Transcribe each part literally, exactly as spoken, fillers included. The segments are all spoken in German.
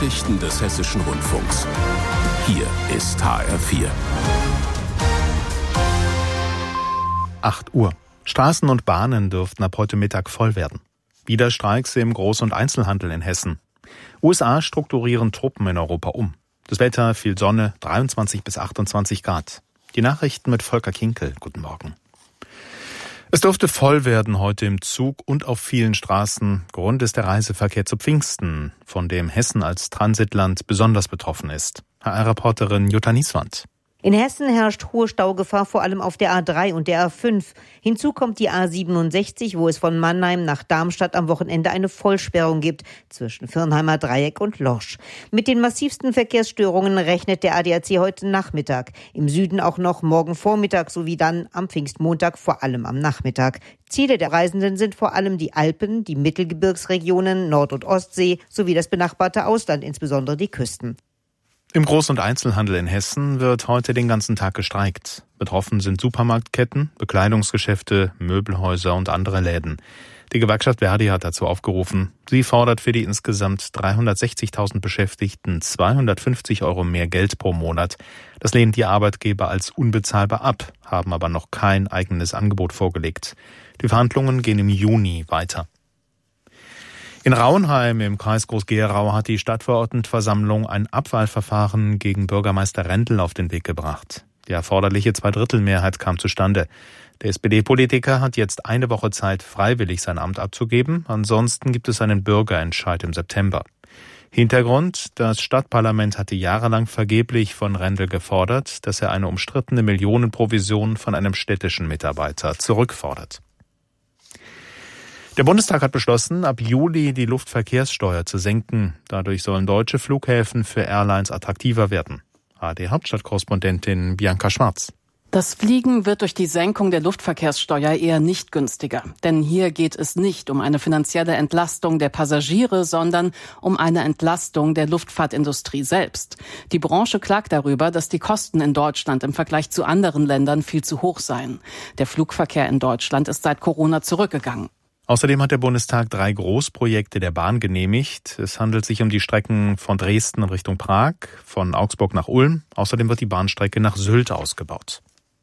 Nachrichten des Hessischen Rundfunks. Hier ist H R vier. acht Uhr. Straßen und Bahnen dürften ab heute Mittag voll werden. Wieder Streiks im Groß- und Einzelhandel in Hessen. U S A strukturieren Truppen in Europa um. Das Wetter, viel Sonne, dreiundzwanzig bis achtundzwanzig Grad. Die Nachrichten mit Volker Kinkel. Guten Morgen. Es dürfte voll werden heute im Zug und auf vielen Straßen. Grund ist der Reiseverkehr zu Pfingsten, von dem Hessen als Transitland besonders betroffen ist. H R-Reporterin Jutta Nieswand. In Hessen herrscht hohe Staugefahr, vor allem auf der A drei und der A fünf. Hinzu kommt die A siebenundsechzig, wo es von Mannheim nach Darmstadt am Wochenende eine Vollsperrung gibt, zwischen Viernheimer Dreieck und Lorsch. Mit den massivsten Verkehrsstörungen rechnet der A D A C heute Nachmittag. Im Süden auch noch morgen Vormittag sowie dann am Pfingstmontag vor allem am Nachmittag. Ziele der Reisenden sind vor allem die Alpen, die Mittelgebirgsregionen, Nord- und Ostsee sowie das benachbarte Ausland, insbesondere die Küsten. Im Groß- und Einzelhandel in Hessen wird heute den ganzen Tag gestreikt. Betroffen sind Supermarktketten, Bekleidungsgeschäfte, Möbelhäuser und andere Läden. Die Gewerkschaft Verdi hat dazu aufgerufen. Sie fordert für die insgesamt dreihundertsechzigtausend Beschäftigten zweihundertfünfzig Euro mehr Geld pro Monat. Das lehnen die Arbeitgeber als unbezahlbar ab, haben aber noch kein eigenes Angebot vorgelegt. Die Verhandlungen gehen im Juni weiter. In Rauenheim im Kreis Groß-Gerau hat die Stadtverordnetenversammlung ein Abwahlverfahren gegen Bürgermeister Rendel auf den Weg gebracht. Die erforderliche Zweidrittelmehrheit kam zustande. Der S P D-Politiker hat jetzt eine Woche Zeit, freiwillig sein Amt abzugeben. Ansonsten gibt es einen Bürgerentscheid im September. Hintergrund: Das Stadtparlament hatte jahrelang vergeblich von Rendel gefordert, dass er eine umstrittene Millionenprovision von einem städtischen Mitarbeiter zurückfordert. Der Bundestag hat beschlossen, ab Juli die Luftverkehrssteuer zu senken. Dadurch sollen deutsche Flughäfen für Airlines attraktiver werden. A R D-Hauptstadtkorrespondentin Bianca Schwarz. Das Fliegen wird durch die Senkung der Luftverkehrssteuer eher nicht günstiger. Denn hier geht es nicht um eine finanzielle Entlastung der Passagiere, sondern um eine Entlastung der Luftfahrtindustrie selbst. Die Branche klagt darüber, dass die Kosten in Deutschland im Vergleich zu anderen Ländern viel zu hoch seien. Der Flugverkehr in Deutschland ist seit Corona zurückgegangen. Außerdem hat der Bundestag drei Großprojekte der Bahn genehmigt. Es handelt sich um die Strecken von Dresden in Richtung Prag, von Augsburg nach Ulm. Außerdem wird die Bahnstrecke nach Sylt ausgebaut.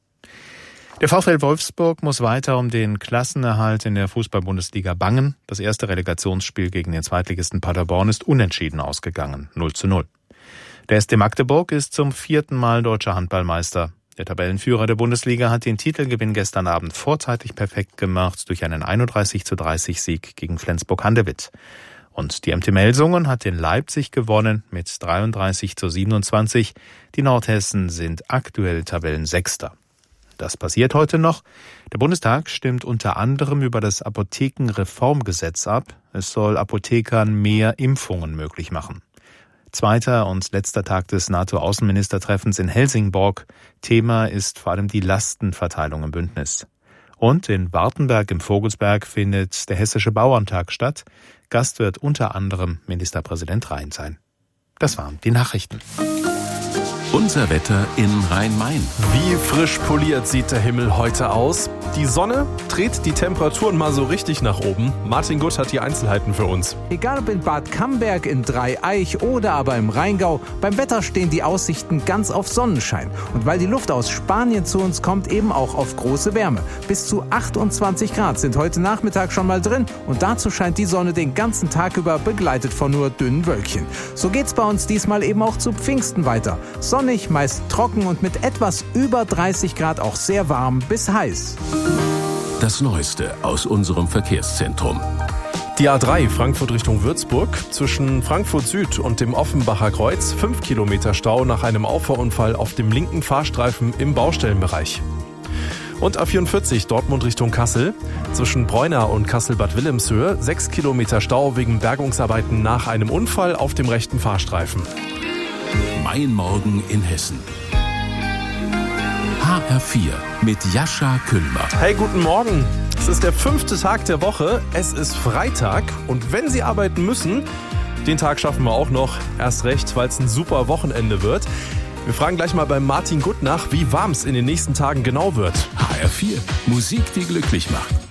Der VfL Wolfsburg muss weiter um den Klassenerhalt in der Fußball-Bundesliga bangen. Das erste Relegationsspiel gegen den Zweitligisten Paderborn ist unentschieden ausgegangen, null zu null. Der S D Magdeburg ist zum vierten Mal deutscher Handballmeister. Der Tabellenführer der Bundesliga hat den Titelgewinn gestern Abend vorzeitig perfekt gemacht durch einen einunddreißig zu dreißig Sieg gegen Flensburg-Handewitt. Und die M T Melsungen hat in Leipzig gewonnen mit dreiunddreißig zu siebenundzwanzig. Die Nordhessen sind aktuell Tabellensechster. Das passiert heute noch. Der Bundestag stimmt unter anderem über das Apothekenreformgesetz ab. Es soll Apothekern mehr Impfungen möglich machen. Zweiter und letzter Tag des NATO-Außenministertreffens in Helsingborg. Thema ist vor allem die Lastenverteilung im Bündnis. Und in Wartenberg im Vogelsberg findet der Hessische Bauerntag statt. Gast wird unter anderem Ministerpräsident Rhein sein. Das waren die Nachrichten. Unser Wetter in Rhein-Main. Wie frisch poliert sieht der Himmel heute aus? Die Sonne dreht die Temperaturen mal so richtig nach oben. Martin Gutt hat die Einzelheiten für uns. Egal ob in Bad Camberg, in Dreieich oder aber im Rheingau, beim Wetter stehen die Aussichten ganz auf Sonnenschein. Und weil die Luft aus Spanien zu uns kommt, eben auch auf große Wärme. Bis zu achtundzwanzig Grad sind heute Nachmittag schon mal drin und dazu scheint die Sonne den ganzen Tag über, begleitet von nur dünnen Wölkchen. So geht's bei uns diesmal eben auch zu Pfingsten weiter. Sonnig, meist trocken und mit etwas über dreißig Grad auch sehr warm bis heiß. Das Neueste aus unserem Verkehrszentrum. Die A drei Frankfurt Richtung Würzburg, zwischen Frankfurt Süd und dem Offenbacher Kreuz, fünf Kilometer Stau nach einem Auffahrunfall auf dem linken Fahrstreifen im Baustellenbereich. Und A vierundvierzig Dortmund Richtung Kassel, zwischen Bräuna und Kassel-Bad Wilhelmshöhe, sechs Kilometer Stau wegen Bergungsarbeiten nach einem Unfall auf dem rechten Fahrstreifen. Mein Morgen in Hessen. H R vier mit Jascha Kühlmer. Hey, guten Morgen. Es ist der fünfte Tag der Woche. Es ist Freitag. Und wenn Sie arbeiten müssen, den Tag schaffen wir auch noch. Erst recht, weil es ein super Wochenende wird. Wir fragen gleich mal beim Martin Gutt nach, wie warm es in den nächsten Tagen genau wird. H R vier. Musik, die glücklich macht.